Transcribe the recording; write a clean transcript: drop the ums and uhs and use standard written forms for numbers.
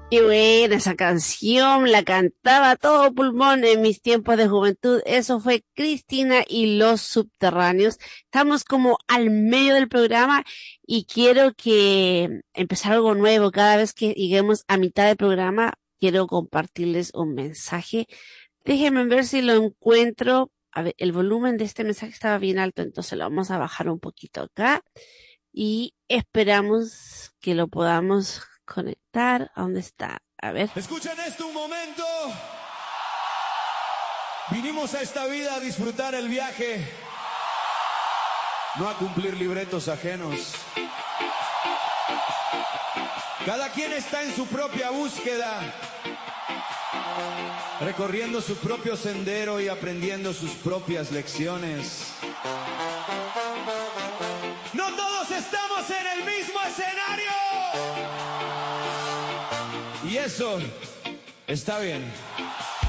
Qué buena esa canción, la cantaba a todo pulmón en mis tiempos de juventud. Eso fue Cristina y los Subterráneos. Estamos como al medio del programa y quiero que empezar algo nuevo. Cada vez que lleguemos a mitad del programa, quiero compartirles un mensaje. Déjenme ver si lo encuentro. A ver, el volumen de este mensaje estaba bien alto, entonces lo vamos a bajar un poquito acá y esperamos que lo podamos conectar. ¿A dónde está? A ver. Escuchen esto un momento. Vinimos a esta vida a disfrutar el viaje, no a cumplir libretos ajenos. Cada quien está en su propia búsqueda, recorriendo su propio sendero y aprendiendo sus propias lecciones. No todos estamos en el mismo escenario. Y eso está bien.